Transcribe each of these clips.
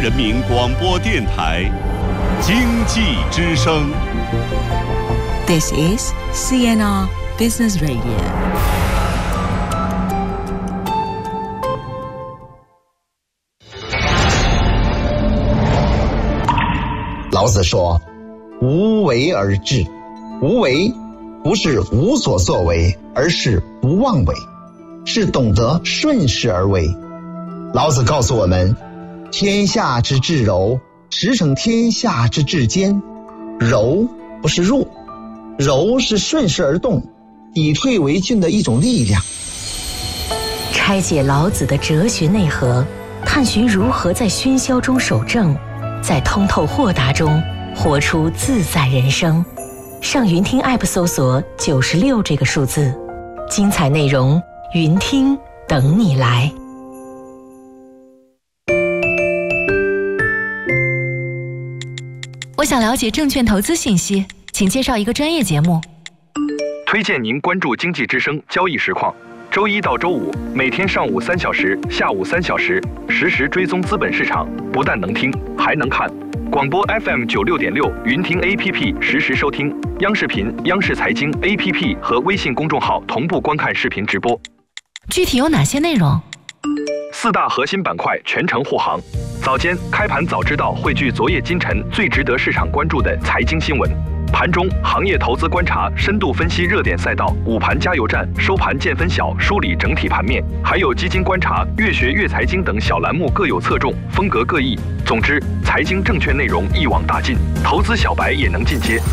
人民广播电台经济之声。 This is CNR Business Radio。 老子说：“无为而治。”无为不是无所作为，而是不妄为，是懂得顺势而为。老子告诉我们，天下之至柔，实成天下之至坚。柔不是弱，柔是顺势而动，以退为进的一种力量。 拆解老子的哲学内核，探寻如何在喧嚣中守正，在通透豁达中活出自在人生。上云听 App 搜索96这个数字，精彩内容云听等你来。 我想了解证券投资信息，请介绍一个专业节目。 推荐您关注经济之声交易实况，周一到周五每天上午3小时、下午3小时，实时追踪资本市场，不但能听，还能看。广播 FM 96.6，云听 APP 实时收听，央视频、央视财经 APP 和微信公众号同步观看视频直播。 具体有哪些内容 ？4大核心板块全程护航。早间开盘早知道汇聚昨夜今晨最值得市场关注的财经新闻。盘中行业投资观察，深度分析热点赛道，午盘加油站，收盘见分晓，梳理整体盘面，还有基金观察、越学越财经等小栏目各有侧重，风格各异。总之，财经证券内容一网打尽，投资小白也能进阶。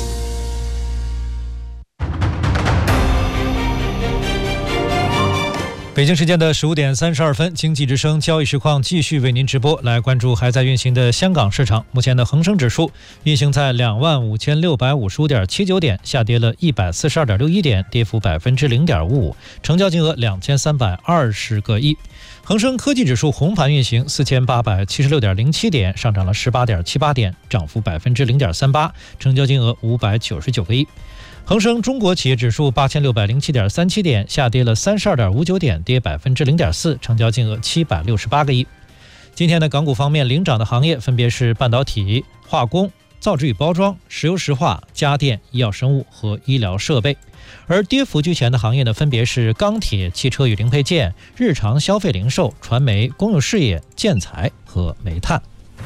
北京时间的15点32分，经济之声交易实况继续为您直播，来关注还在运行的香港市场。目前的恒生指数运行在25655.79点，下跌了142.61点，跌幅0.55%，成交金额2320个亿。恒生科技指数红盘运行4876.07点，上涨了18.78点，涨幅0.38%，成交金额599个亿。恒生中国企业指数8607.37点，下跌了32.59点，跌0.4%，成交金额768个亿。今天的港股方面，领涨的行业分别是半导体、化工、造纸与包装、石油石化、家电、医药生物和医疗设备。而跌幅居前的行业呢，分别是钢铁、汽车与零配件、日常消费零售、传媒、公用事业、建材和煤炭。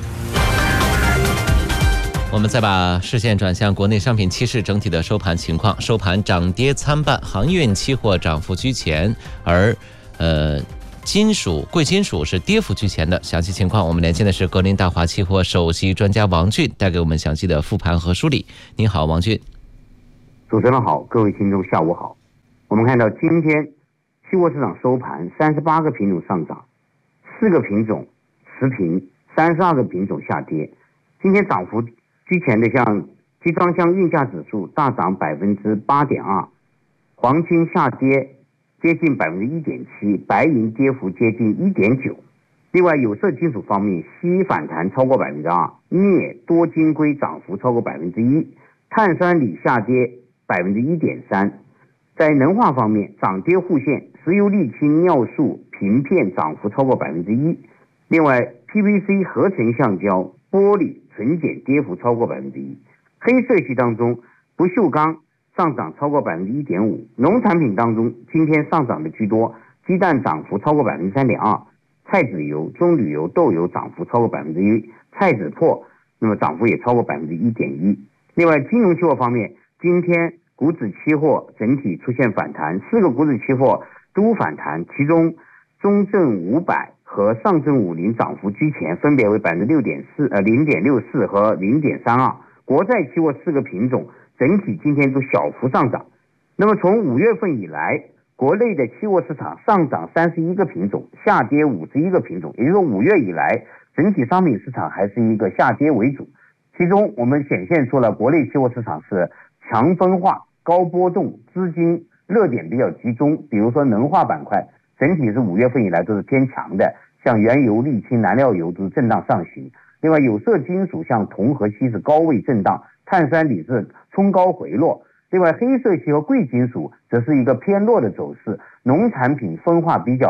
我们再把视线转向国内商品期市整体的收盘情况，收盘涨跌参半，航运期货涨幅居前，而贵金属是跌幅居前的。详细情况，我们连线的是格林大华期货首席专家王俊，带给我们详细的复盘和梳理。您好，王俊。 主持人好，各位听众下午好。我们看到今天期货市场收盘，38个品种上涨，4个品种持平，32个品种下跌。今天涨幅居前的像集装箱运价指数大涨8.2%，黄金下跌接近1.7%，白银跌幅接近1.9%。另外有色金属方面，锡反弹超过2%，镍、多晶硅涨幅超过1%，碳酸锂下跌1.3%。在能化方面，涨跌互现，石油沥青、尿素、瓶片涨幅超过1%。另外 PVC 合成橡胶、玻璃、纯碱跌幅超过1%。黑色系当中，不锈钢上涨超过1.5%。农产品当中，今天上涨的居多，鸡蛋涨幅超过3.2%，菜籽油、棕榈油、豆油涨幅超过1%，菜籽粕那么涨幅也超过1.1%。另外金融期货方面，今天股指期货整体出现反弹，4个股指期货都反弹，其中中证500和上证50涨幅居前，分别为0.64和0.32。国债期货4个品种整体今天都小幅上涨。那么从5月份以来，国内的期货市场上涨31个品种，下跌51个品种，也就是说5月以来整体商品市场还是一个下跌为主。其中我们显现出了国内期货市场是强分化、高波动，资金热点比较集中。比如说能化板块整体是5月份以来都是偏强的，像原油、沥青、燃料油都是震荡上行。另外有色金属像铜和锡是高位震荡，碳酸锂是冲高回落。另外黑色系和贵金属则是一个偏弱的走势，农产品分化比较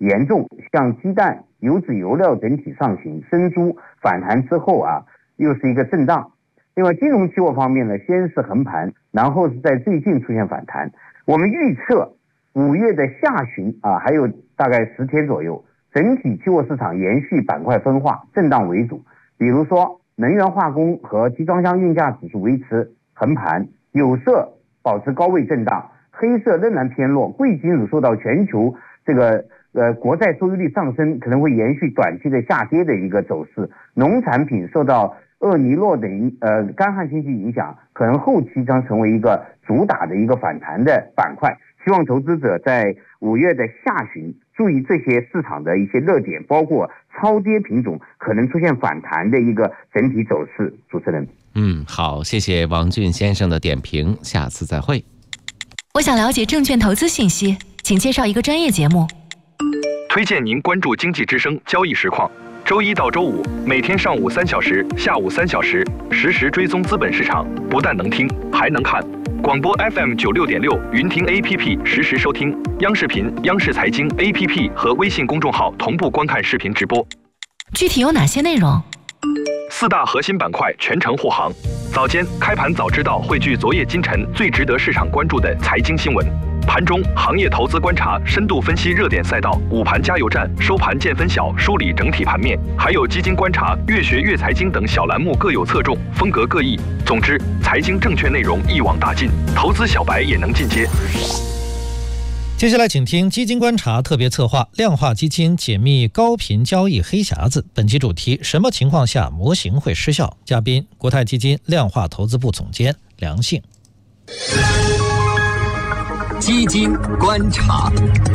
严重，像鸡蛋、油脂油料整体上行，生猪反弹之后又是一个震荡。另外金融期货方面呢，先是横盘，然后是在最近出现反弹。我们预测5月的下旬还有大概10天左右，整体期货市场延续板块分化，震荡为主。比如说能源化工和集装箱运价指数维持横盘，有色保持高位震荡，黑色仍然偏弱，贵金属受到全球这个国债收益率上升，可能会延续短期的下跌的一个走势。农产品受到厄尼诺等干旱天气影响，可能后期将成为一个主打的一个反弹的板块。希望投资者在5月的下旬注意这些市场的一些热点，包括超跌品种可能出现反弹的一个整体走势。主持人， 好，谢谢王俊先生的点评，下次再会。 我想了解证券投资信息，请介绍一个专业节目。 推荐您关注经济之声交易实况，周一到周五每天上午3小时，下午3小时，实时追踪资本市场，不但能听，还能看。广播 FM 96.6，云听 APP 实时收听，央视频、央视财经 APP 和微信公众号同步观看视频直播。 具体有哪些内容 ？4大核心板块全程护航。早间开盘早知道汇聚昨夜今晨最值得市场关注的财经新闻。盘中行业投资观察，深度分析热点赛道，午盘加油站，收盘见分晓，梳理整体盘面，还有基金观察、越学越财经等小栏目各有侧重，风格各异。总之，财经正确内容一网打尽，投资小白也能进阶。 接下来请听基金观察特别策划，量化基金解密高频交易黑匣子。本期主题：什么情况下模型会失效？嘉宾：国泰基金量化投资部总监梁幸。 基金观察。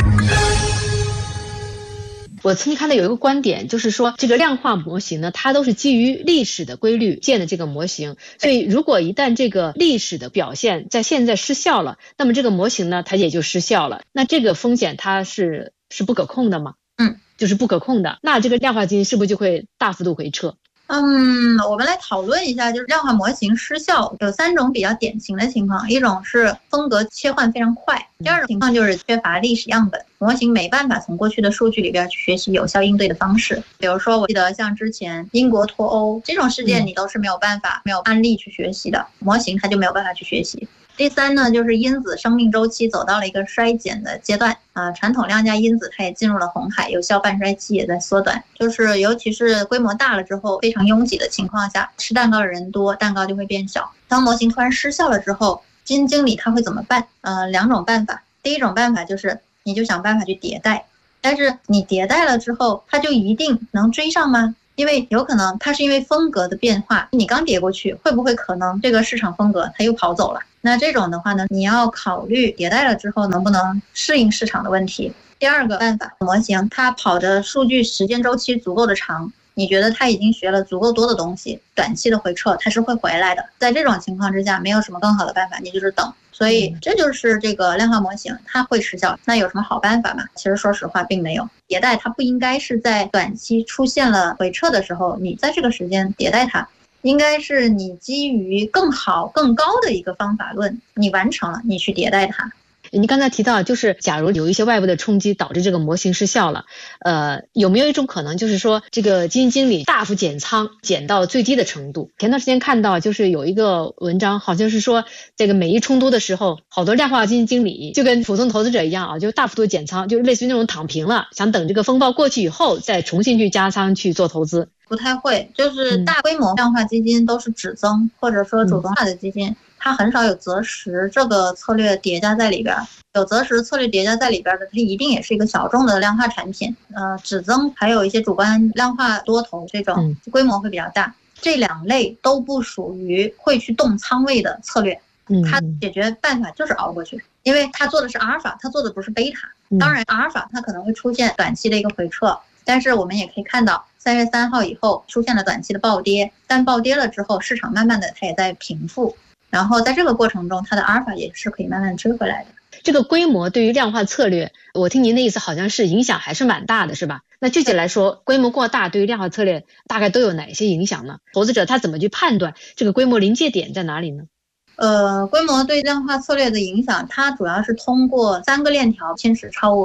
我曾经看到有一个观点，就是说这个量化模型呢，它都是基于历史的规律建的这个模型，所以如果一旦这个历史的表现在现在失效了，那么这个模型呢，它也就失效了。那这个风险它是不可控的吗？就是不可控的。那这个量化基金是不是就会大幅度回撤？ 我们来讨论一下，就是量化模型失效有3种比较典型的情况，一种是风格切换非常快，第二种情况就是缺乏历史样本，模型没办法从过去的数据里边去学习有效应对的方式。比如说我记得像之前英国脱欧这种事件，你都是没有办法没有案例去学习的，模型它就没有办法去学习。第3呢，就是因子生命周期走到了一个衰减的阶段传统量价因子它也进入了红海，有效半衰期也在缩短，就是尤其是规模大了之后，非常拥挤的情况下，吃蛋糕的人多，蛋糕就会变小。当模型突然失效了之后，基金经理他会怎么办？2种办法。第一种办法就是你就想办法去迭代，但是你迭代了之后，它就一定能追上吗？因为有可能它是因为风格的变化，你刚叠过去，会不会可能这个市场风格它又跑走了？那这种的话呢，你要考虑迭代了之后能不能适应市场的问题。第2个办法，模型它跑的数据时间周期足够的长，你觉得它已经学了足够多的东西，短期的回撤它是会回来的。在这种情况之下，没有什么更好的办法，你就是等。所以这就是这个量化模型它会失效。那有什么好办法吗？其实说实话并没有。迭代它不应该是在短期出现了回撤的时候，你在这个时间迭代它，应该是你基于更好更高的一个方法论，你完成了，你去迭代它。 你刚才提到，就是假如有一些外部的冲击导致这个模型失效了，有没有一种可能，就是说这个基金经理大幅减仓，减到最低的程度？前段时间看到，就是有一个文章，好像是说这个美伊冲突的时候，好多量化基金经理就跟普通投资者一样就大幅度减仓，就类似于那种躺平了，想等这个风暴过去以后再重新去加仓去做投资。 不太会，就是大规模量化基金都是只增或者说主动化的基金，它很少有择时这个策略叠加在里边。有择时策略叠加在里边的，它一定也是一个小众的量化产品。只增还有一些主观量化多头这种规模会比较大，这2类都不属于会去动仓位的策略。它解决办法就是熬过去，因为它做的是阿尔法，它做的不是贝塔。当然阿尔法它可能会出现短期的一个回撤，但是我们也可以看到3月3号以后出现了短期的暴跌，但暴跌了之后市场慢慢的它也在平复，然后在这个过程中它的阿尔法也是可以慢慢追回来的。 这个规模对于量化策略，我听您的意思好像是影响还是蛮大的，是吧？那具体来说，规模过大对于量化策略大概都有哪些影响呢？投资者他怎么去判断这个规模临界点在哪里呢？ 规模对量化策略的影响，它主要是通过3个链条侵蚀超额。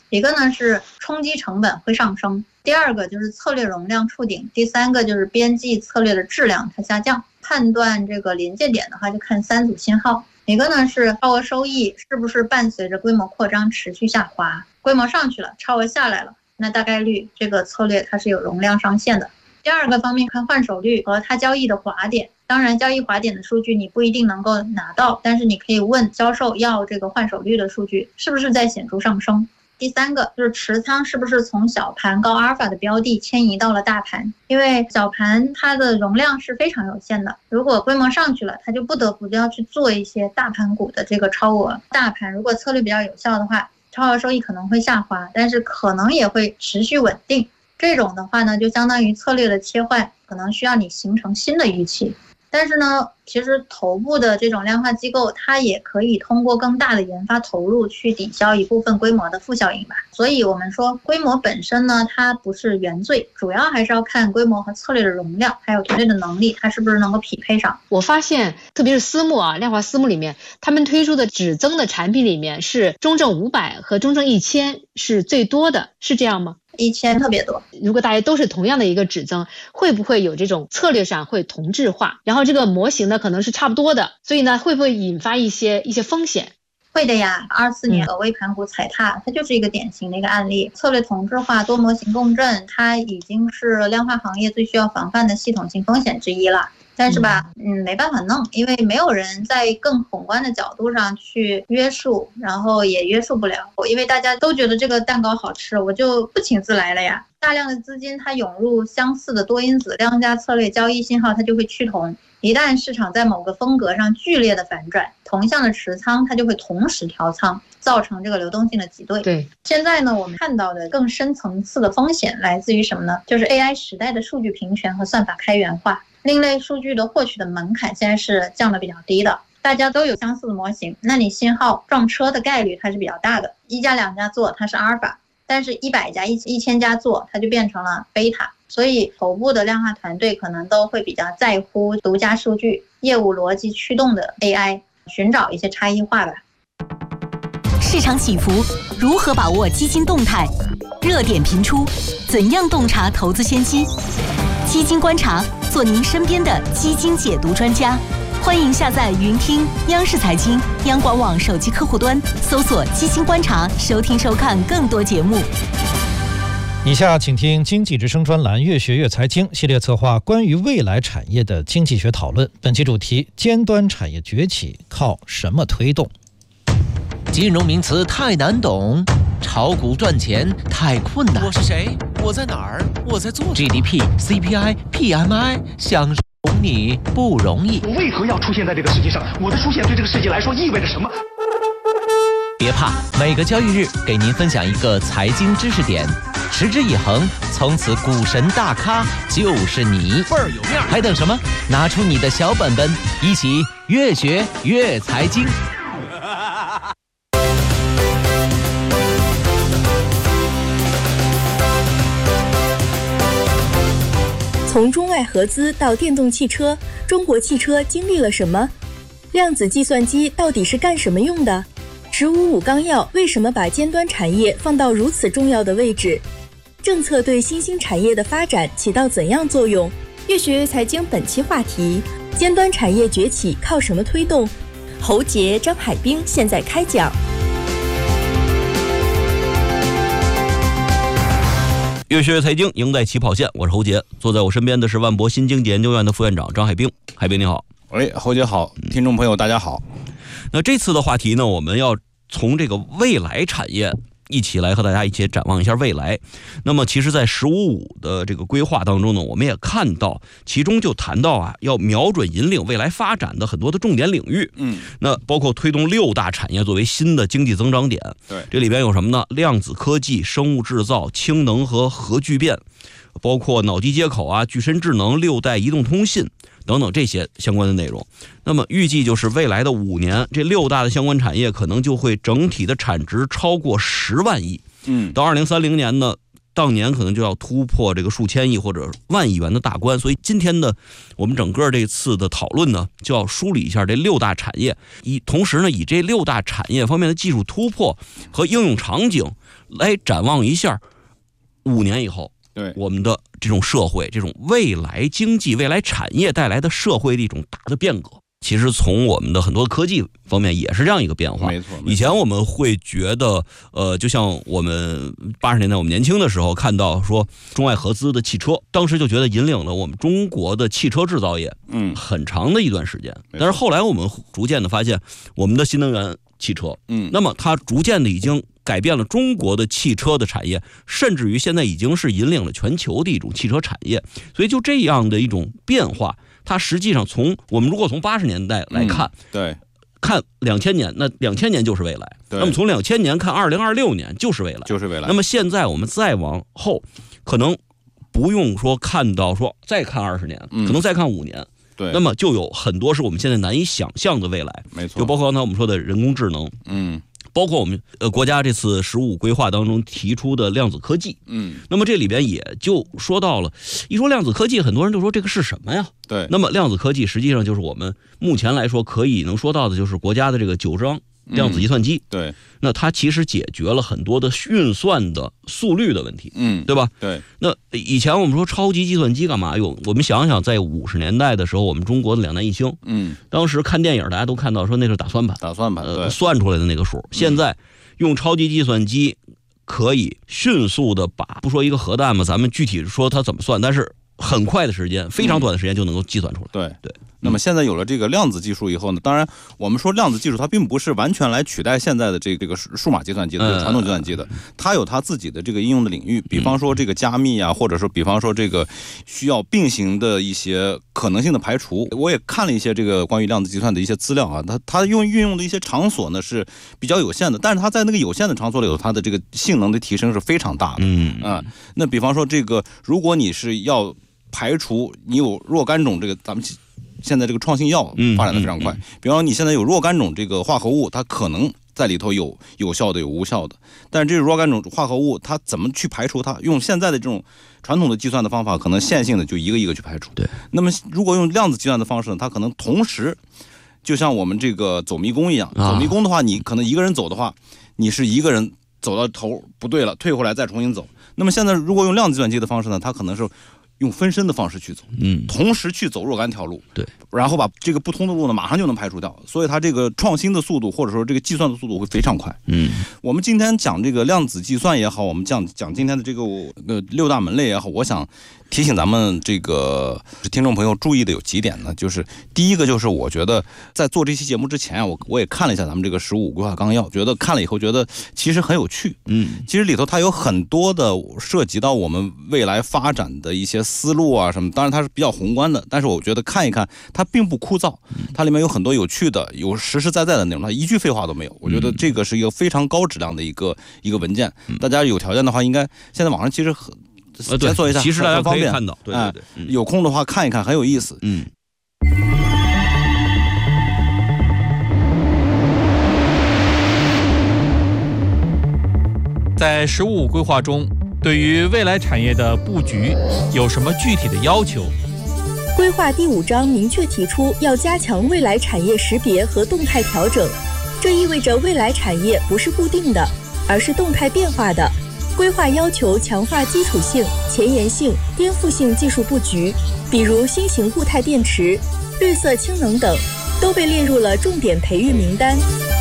一个呢是冲击成本会上升，第二个就是策略容量触顶，第三个就是边际策略的质量它下降。判断这个临界点的话，就看3组信号，一个呢是超额收益是不是伴随着规模扩张持续下滑，规模上去了，超额下来了，那大概率这个策略它是有容量上限的。第二个方面看换手率和它交易的滑点，当然交易滑点的数据你不一定能够拿到，但是你可以问销售要这个换手率的数据是不是在显著上升。第三个就是持仓是不是从小盘高阿尔法的标的迁移到了大盘，因为小盘它的容量是非常有限的，如果规模上去了，它就不得不要去做一些大盘股的这个超额。大盘如果策略比较有效的话，超额收益可能会下滑，但是可能也会持续稳定。这种的话呢，就相当于策略的切换，可能需要你形成新的预期。但是呢，其实头部的这种量化机构，它也可以通过更大的研发投入去抵消一部分规模的负效应吧。所以我们说规模本身呢，它不是原罪，主要还是要看规模和策略的容量，还有团队的能力，它是不是能够匹配上。 我发现特别是私募量化私募里面，他们推出的只增的产品里面是中证500和中证1000是最多的，是这样吗 ？1000特别多。 如果大家都是同样的一个指增，会不会有这种策略上会同质化？然后这个模型呢可能是差不多的，所以呢会不会引发一些风险？ 会的呀，24年微盘股踩踏，它就是一个典型的一个案例。策略同质化、多模型共振，它已经是量化行业最需要防范的系统性风险之一了。但是吧，没办法弄，因为没有人在更宏观的角度上去约束，然后也约束不了，因为大家都觉得这个蛋糕好吃，我就不请自来了呀。大量的资金它涌入相似的多因子量价策略交易信号，它就会趋同。一旦市场在某个风格上剧烈的反转，同向的持仓它就会同时调仓，造成这个流动性的挤兑。 对， 现在呢，我们看到的更深层次的风险来自于什么呢？就是 AI 时代的数据平权和算法开源化。另类数据的获取的门槛现在是降得比较低的，大家都有相似的模型，那你信号撞车的概率它是比较大的。1家2家做它是阿尔法，但是100家1000家做它就变成了贝塔。所以头部的量化团队可能都会比较在乎独家数据、业务逻辑驱动的 AI， 寻找一些差异化吧。 市场起伏，如何把握基金动态？热点频出，怎样洞察投资先机？基金观察，做您身边的基金解读专家。欢迎下载云听央视财经、央广网手机客户端，搜索基金观察，收听收看更多节目。 以下请听经济之声专栏越学越财经系列策划关于未来产业的经济学讨论，本期主题：尖端产业崛起靠什么推动？ 金融名词太难懂，炒股赚钱太困难。我是谁？我在哪儿？我在做 GDP、CPI、PMI， 想懂你不容易。 我为何要出现在这个世界上？我的出现对这个世界来说意味着什么？ 别怕，每个交易日给您分享一个财经知识点，持之以恒，从此股神大咖就是你，倍儿有面。还等什么？拿出你的小本本，一起越学越财经。 从中外合资到电动汽车，中国汽车经历了什么？量子计算机到底是干什么用的？“15.5纲要”为什么把尖端产业放到如此重要的位置？政策对新兴产业的发展起到怎样作用？越学越财经本期话题：尖端产业崛起靠什么推动？侯杰、张海滨现在开讲。 越学越财经，赢在起跑线。我是侯杰，坐在我身边的是万博新经济研究院的副院长张海滨。海滨你好。 喂，侯杰好，听众朋友大家好。 那这次的话题呢，我们要从这个未来产业一起来和大家一起展望一下未来。那么其实在15.5的这个规划当中呢，我们也看到其中就谈到要瞄准引领未来发展的很多的重点领域。那包括推动6大产业作为新的经济增长点。 对， 这里边有什么呢？量子科技、生物制造、氢能和核聚变，包括脑机接口巨身智能、6代移动通信等等这些相关的内容。那么预计就是未来的5年，这6大的相关产业可能就会整体的产值超过10万亿。到2030年呢， 当年可能就要突破这个数千亿或者万亿元的大关。所以今天呢，我们整个这次的讨论呢，就要梳理一下这6大产业，同时呢，以这6大产业方面的技术突破和应用场景来展望一下5年以后， 对我们的这种社会、这种未来经济、未来产业带来的社会的一种大的变革。其实从我们的很多科技方面也是这样一个变化。 没错， 以前我们会觉得，就像我们80年代我们年轻的时候看到说中外合资的汽车，当时就觉得引领了我们中国的汽车制造业，很长的一段时间。但是后来我们逐渐的发现，我们的新能源汽车，那么它逐渐的已经改变了中国的汽车的产业，甚至于现在已经是引领了全球的一种汽车产业。所以就这样的一种变化，它实际上我们如果从80年代来看， 对， 看2000年，那2000年就是未来。那么从2000年看2026年就是未来， 就是未来。 那么现在我们再往后，可能不用说看到说再看20年，可能再看5年。 对， 那么就有很多是我们现在难以想象的未来。 没错， 就包括刚才我们说的人工智能，包括我们国家这次15规划当中提出的量子科技，那么这里边也就说到了，一说量子科技，很多人就说这个是什么呀？ 对， 那么量子科技实际上就是我们目前来说可以能说到的，就是国家的这个9章量子计算机， 对， 那它其实解决了很多的运算的速率的问题，对吧？ 对。 那以前我们说超级计算机干嘛用？我们想想，在50年代的时候，我们中国的2弹1星，当时看电影大家都看到说那是打算盘，算出来的那个数。现在用超级计算机可以迅速的不说一个核弹嘛，咱们具体说它怎么算，但是很快的时间，非常短的时间就能够计算出来。 对。那么现在有了这个量子技术以后呢，当然我们说量子技术它并不是完全来取代现在的这个数码计算机的传统计算机的，它有它自己的这个应用的领域，比方说这个加密啊，或者说比方说这个需要并行的一些可能性的排除。我也看了一些这个关于量子计算的一些资料啊，它运用的一些场所呢是比较有限的，但是它在那个有限的场所里头，它的这个性能的提升是非常大的。那比方说这个，如果你是要排除你有若干种这个咱们现在这个创新药发展的非常快，比方说你现在有若干种这个化合物，它可能在里头有效的有无效的，但是这若干种化合物它怎么去排除它？用现在的这种传统的计算的方法，可能线性的就一个一个去排除。 对。 那么如果用量子计算的方式呢，它可能同时就像我们这个走迷宫一样，走迷宫的话，你可能一个人走的话，你是一个人走到头不对了，退回来再重新走。那么现在如果用量子计算机的方式呢，它可能是用分身的方式去走，同时去走若干条路， 对， 然后把这个不通的路呢马上就能排除掉，所以它这个创新的速度或者说这个计算的速度会非常快。我们今天讲这个量子计算也好，我们讲今天的这个6大门类也好，我想提醒咱们这个听众朋友注意的有几点呢，就是第一个就是我觉得在做这期节目之前啊，我也看了一下咱们这个15规划纲要，觉得看了以后觉得其实很有趣。其实里头它有很多的涉及到我们未来发展的一些思路啊什么，当然它是比较宏观的，但是我觉得看一看它并不枯燥，它里面有很多有趣的有实实在在的内容，它一句废话都没有。我觉得这个是一个非常高质量的一个文件，大家有条件的话应该现在网上其实检索一下， 其实大家可以看到，对， 有空的话看一看，很有意思。 在15规划中，对于未来产业的布局有什么具体的要求？ 规划第5章明确提出要加强未来产业识别和动态调整，这意味着未来产业不是固定的，而是动态变化的。规划要求强化基础性、前沿性、颠覆性技术布局，比如新型固态电池、绿色氢能等，都被列入了重点培育名单。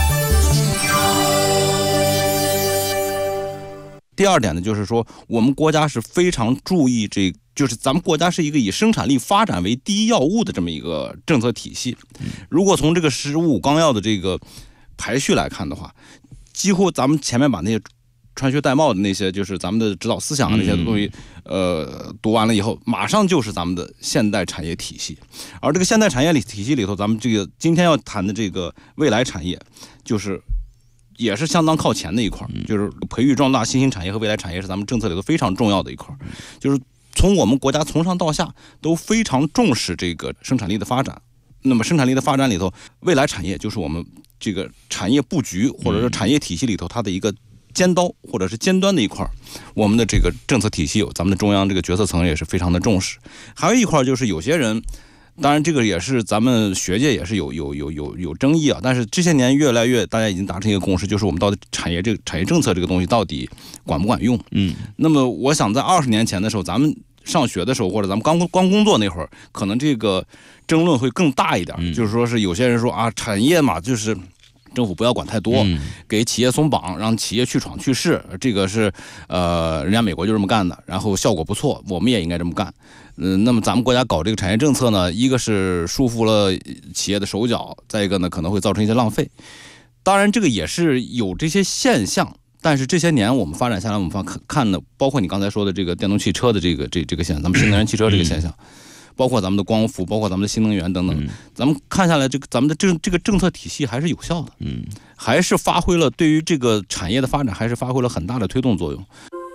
第二点呢，就是说我们国家是非常注意就是咱们国家是一个以生产力发展为第一要务的这么一个政策体系。如果从这个15纲要的这个排序来看的话，几乎咱们前面把那些穿靴戴帽的那些，就是咱们的指导思想那些东西，读完了以后，马上就是咱们的现代产业体系。而这个现代产业体系里头，咱们这个今天要谈的这个未来产业，就是也是相当靠前的一块，就是培育壮大新兴产业和未来产业是咱们政策里头非常重要的一块，就是从我们国家从上到下都非常重视这个生产力的发展。那么生产力的发展里头，未来产业就是我们这个产业布局或者说产业体系里头它的一个尖刀或者是尖端的一块，我们的这个政策体系有，咱们的中央这个决策层也是非常的重视。还有一块就是有些人，当然这个也是咱们学界也是有争议啊，但是这些年越来越大家已经达成一个共识，就是我们到底产业政策这个东西到底管不管用。那么我想在20年前的时候，咱们上学的时候，或者咱们刚工作那会儿，可能这个争论会更大一点，就是说是有些人说啊，产业嘛，就是政府不要管太多，给企业松绑，让企业去闯去试，这个是人家美国就这么干的，然后效果不错，我们也应该这么干。那么咱们国家搞这个产业政策呢，一个是束缚了企业的手脚，再一个呢可能会造成一些浪费。当然这个也是有这些现象，但是这些年我们发展下来，我们看的包括你刚才说的这个电动汽车的这个现象，咱们新能源汽车这个现象，包括咱们的光伏，包括咱们的新能源等等，咱们看下来，咱们的这个政策体系还是有效的，还是发挥了对于这个产业的发展还是发挥了很大的推动作用。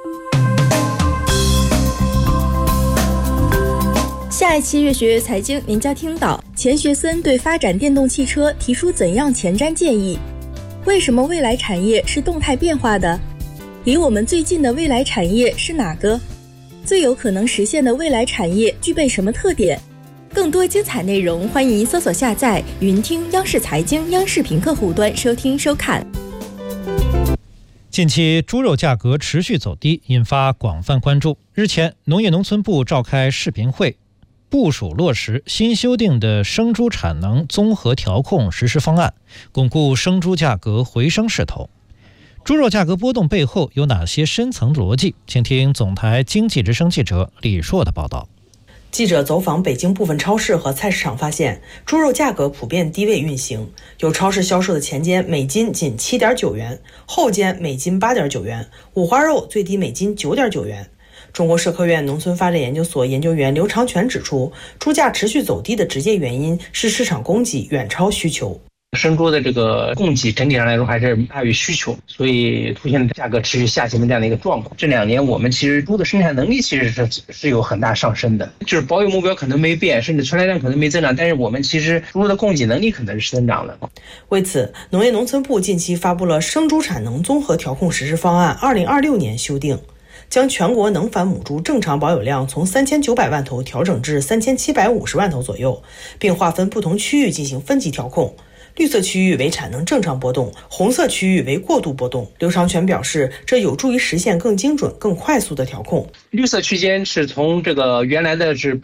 下一期越学越财经，您将听到钱学森对发展电动汽车提出怎样前瞻建议？为什么未来产业是动态变化的？离我们最近的未来产业是哪个？最有可能实现的未来产业具备什么特点？更多精彩内容，欢迎搜索下载云听央视财经央视频客户端收听收看。 近期猪肉价格持续走低，引发广泛关注。日前，农业农村部召开视频会，部署落实新修订的生猪产能综合调控实施方案，巩固生猪价格回升势头。猪肉价格波动背后有哪些深层逻辑？请听总台经济之声记者李硕的报道。 记者走访北京部分超市和菜市场发现，猪肉价格普遍低位运行，有超市销售的前间每斤仅 7.9 元，后间每斤 8.9 元，五花肉最低每斤 9.9 元。中国社科院农村发展研究所研究员刘长全指出，猪价持续走低的直接原因是市场供给远超需求。 生猪的这个供给整体上来说还是大于需求，所以出现价格持续下行的这样的一个状况。这2年我们其实猪的生产能力其实是有很大上升的，就是保有目标可能没变，甚至存栏量可能没增长，但是我们其实猪的供给能力可能是增长了。 为此，农业农村部近期发布了生猪产能综合调控实施方案2026年修订，将全国能繁母猪正常保有量从3900万头调整至3750万头左右，并划分不同区域进行分级调控。绿色区域为产能正常波动，红色区域为过度波动。刘长全表示，这有助于实现更精准、更快速的调控。 绿色区间是从这个原来的是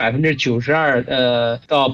92%到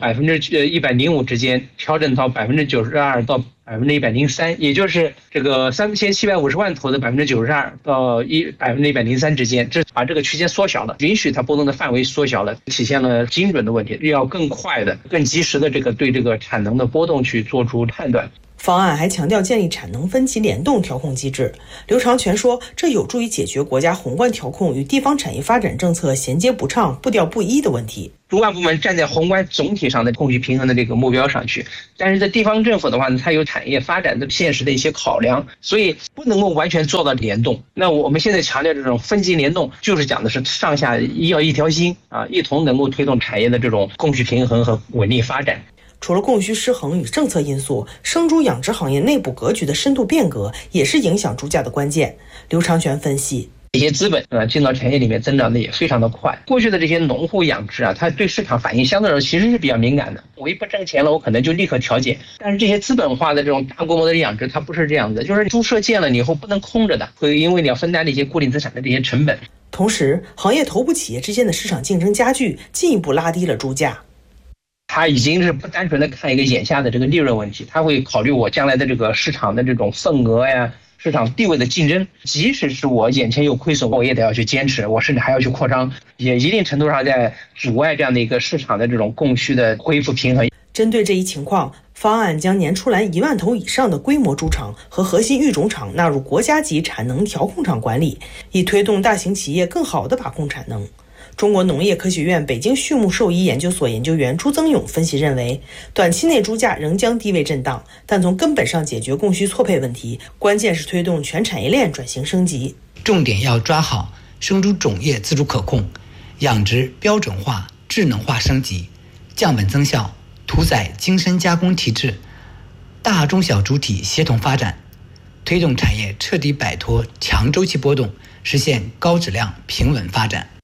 105%之间，调整到92%到103%，也就是这个3750万头的92%到103%之间，这把这个区间缩小了，允许它波动的范围缩小了，体现了精准的问题，要更快的、更及时的对这个产能的波动去做出判断。 方案还强调建立产能分级联动调控机制。刘长全说，这有助于解决国家宏观调控与地方产业发展政策衔接不畅、步调不一的问题。 主管部门站在宏观总体上的供需平衡的这个目标上去，但是在地方政府的话呢，它有产业发展的现实的一些考量，所以不能够完全做到联动。那我们现在强调这种分级联动，就是讲的是上下要一条心啊，一同能够推动产业的这种供需平衡和稳定发展。 除了供需失衡与政策因素，生猪养殖行业内部格局的深度变革也是影响猪价的关键。刘长全分析， 这些资本进到产业里面增长的也非常的快。过去的这些农户养殖它对市场反应相对来说其实是比较敏感的。我一不挣钱了，我可能就立刻调节。但是这些资本化的这种大规模的养殖，它不是这样的，就是猪舍建了你以后不能空着的，会因为你要分担的一些固定资产的这些成本。 同时，行业头部企业之间的市场竞争加剧，进一步拉低了猪价。 他已经是不单纯的看一个眼下的这个利润问题，他会考虑我将来的这个市场的这种份额呀、市场地位的竞争。即使是我眼前有亏损，我也得要去坚持，我甚至还要去扩张，也一定程度上在阻碍这样的一个市场的这种供需的恢复平衡。 针对这一情况，方案将年出栏1万头以上的规模猪场和核心育种场纳入国家级产能调控场管理，以推动大型企业更好地把控产能。中国农业科学院北京畜牧兽医研究所研究员朱增勇分析认为，短期内猪价仍将低位震荡，但从根本上解决供需错配问题，关键是推动全产业链转型升级。 重点要抓好生猪种业自主可控、养殖标准化、智能化升级、降本增效、屠宰精深加工体制、大中小主体协同发展，推推动产业彻底摆脱强周期波动，实现高质量平稳发展。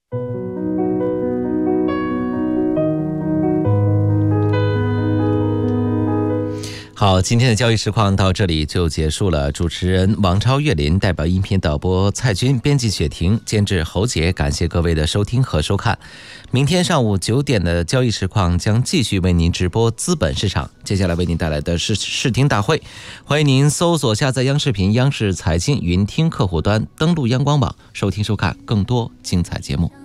好，今天的交易实况到这里就结束了。主持人王超、岳林，代表音频导播蔡军，编辑雪婷，监制侯杰，感谢各位的收听和收看。明天上午9点的交易实况将继续为您直播资本市场，接下来为您带来的是视听大会，欢迎您搜索下载央视频、央视财经云听客户端，登录央广网，收听收看更多精彩节目。